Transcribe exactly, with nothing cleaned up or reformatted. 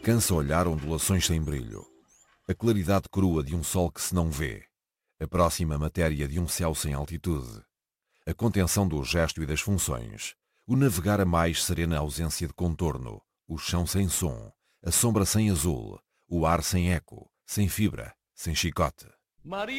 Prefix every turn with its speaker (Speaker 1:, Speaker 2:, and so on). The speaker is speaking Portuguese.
Speaker 1: Cansa olhar ondulações sem brilho. A claridade crua de um sol que se não vê. A próxima matéria de um céu sem altitude. A contenção do gesto e das funções. O navegar a mais serena ausência de contorno. O chão sem som. A sombra sem azul. O ar sem eco. Sem fibra. Sem chicote.